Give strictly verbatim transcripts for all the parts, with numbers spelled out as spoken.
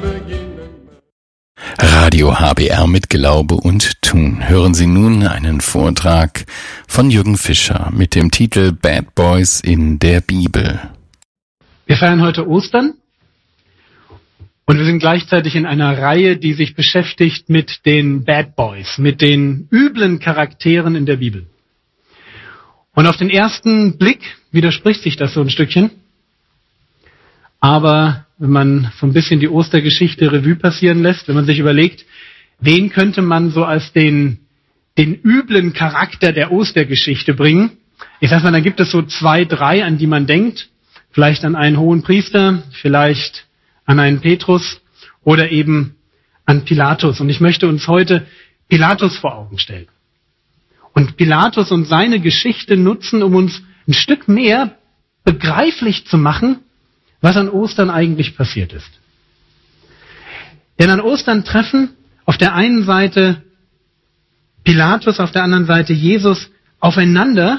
Radio H B R mit Glaube und Tun. Hören Sie nun einen Vortrag von Jürgen Fischer mit dem Titel Bad Boys in der Bibel. Wir feiern heute Ostern und wir sind gleichzeitig in einer Reihe, die sich beschäftigt mit den Bad Boys, mit den üblen Charakteren in der Bibel. Und auf den ersten Blick widerspricht sich das so ein Stückchen. Aber wenn man so ein bisschen die Ostergeschichte Revue passieren lässt, wenn man sich überlegt, wen könnte man so als den, den üblen Charakter der Ostergeschichte bringen? Ich sag mal, dann gibt es so zwei, drei, an die man denkt. Vielleicht an einen hohen Priester, vielleicht an einen Petrus oder eben an Pilatus. Und ich möchte uns heute Pilatus vor Augen stellen. Und Pilatus und seine Geschichte nutzen, um uns ein Stück mehr begreiflich zu machen, was an Ostern eigentlich passiert ist. Denn an Ostern treffen auf der einen Seite Pilatus, auf der anderen Seite Jesus aufeinander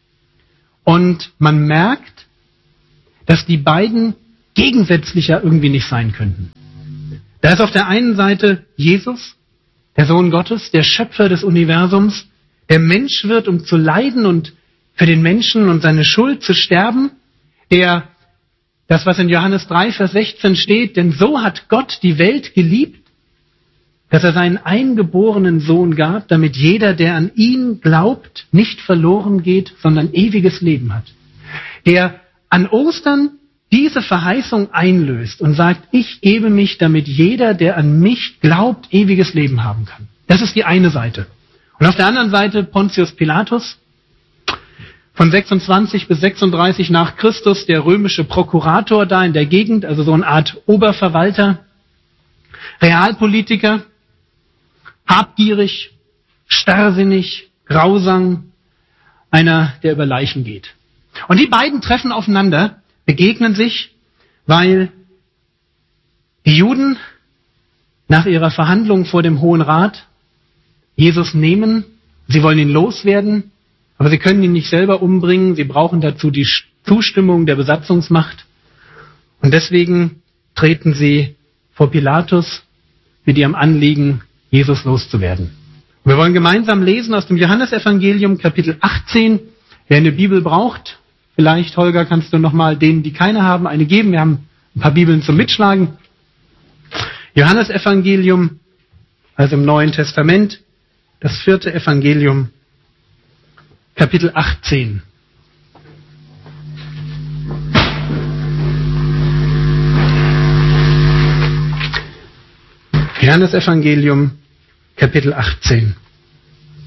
und man merkt, dass die beiden gegensätzlicher irgendwie nicht sein könnten. Da ist auf der einen Seite Jesus, der Sohn Gottes, der Schöpfer des Universums, der Mensch wird, um zu leiden und für den Menschen und seine Schuld zu sterben, der das, was in Johannes drei, Vers sechzehn steht, denn so hat Gott die Welt geliebt, dass er seinen eingeborenen Sohn gab, damit jeder, der an ihn glaubt, nicht verloren geht, sondern ewiges Leben hat. Der an Ostern diese Verheißung einlöst und sagt, ich gebe mich, damit jeder, der an mich glaubt, ewiges Leben haben kann. Das ist die eine Seite. Und auf der anderen Seite Pontius Pilatus, von sechsundzwanzig bis sechsunddreißig nach Christus, der römische Prokurator da in der Gegend, also so eine Art Oberverwalter, Realpolitiker, habgierig, starrsinnig, grausam, einer, der über Leichen geht. Und die beiden treffen aufeinander, begegnen sich, weil die Juden nach ihrer Verhandlung vor dem Hohen Rat Jesus nehmen, sie wollen ihn loswerden, aber sie können ihn nicht selber umbringen, sie brauchen dazu die Zustimmung der Besatzungsmacht. Und deswegen treten sie vor Pilatus mit ihrem Anliegen, Jesus loszuwerden. Und wir wollen gemeinsam lesen aus dem Johannesevangelium, Kapitel achtzehn. Wer eine Bibel braucht, vielleicht, Holger, kannst du nochmal denen, die keine haben, eine geben. Wir haben ein paar Bibeln zum Mitschlagen. Johannesevangelium, also im Neuen Testament, das vierte Evangelium, Kapitel achtzehn. Johannesevangelium, Kapitel achtzehn.